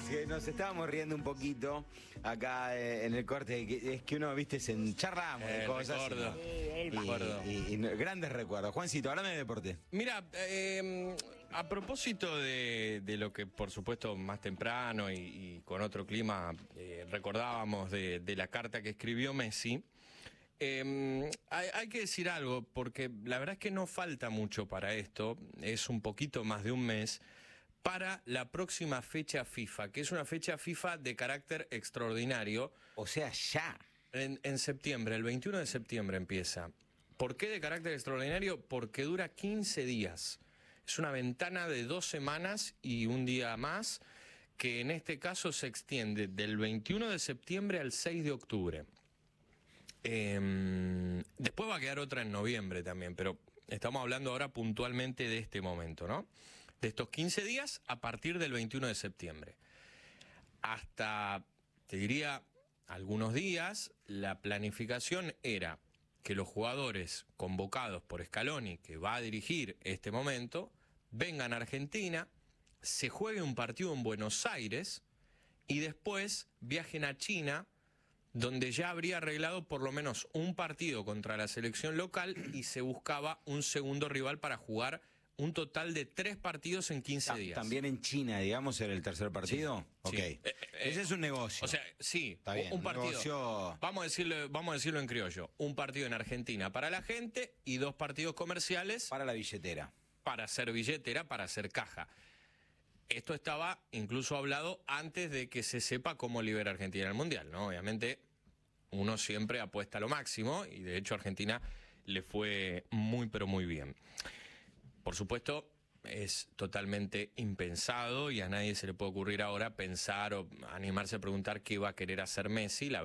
que nos estábamos riendo un poquito acá en el corte, es que uno, viste, charlamos de cosas. Recuerdo. Y grandes recuerdos. Juancito, háblame de deporte. Mira, a propósito de lo que por supuesto más temprano y con otro clima recordábamos de la carta que escribió Messi, hay que decir algo, porque la verdad es que no falta mucho para esto, es un poquito más de un mes, para la próxima fecha FIFA, que es una fecha FIFA de carácter extraordinario. O sea, ya. En septiembre, el 21 de septiembre empieza. ¿Por qué de carácter extraordinario? Porque dura 15 días. Es una ventana de 2 semanas y un día más, que en este caso se extiende del 21 de septiembre al 6 de octubre. Después va a quedar otra en noviembre también, pero estamos hablando ahora puntualmente de este momento, ¿no? De estos 15 días a partir del 21 de septiembre. Hasta, te diría, algunos días, la planificación era que los jugadores convocados por Scaloni, que va a dirigir este momento, vengan a Argentina, se juegue un partido en Buenos Aires y después viajen a China, donde ya habría arreglado por lo menos un partido contra la selección local y se buscaba un segundo rival para jugar un total de 3 partidos en 15 días. También en China, digamos, era el tercer partido. Sí, ok. Sí. Ese es un negocio. O sea, sí, está bien, un partido. Negocio... Vamos a decirlo en criollo. Un partido en Argentina para la gente y 2 partidos comerciales. Para la billetera. Para hacer billetera, para hacer caja. Esto estaba incluso hablado antes de que se sepa cómo libera Argentina el Mundial, ¿no? Obviamente, uno siempre apuesta a lo máximo y de hecho a Argentina le fue muy, pero muy bien. Por supuesto, es totalmente impensado y a nadie se le puede ocurrir ahora pensar o animarse a preguntar qué va a querer hacer Messi.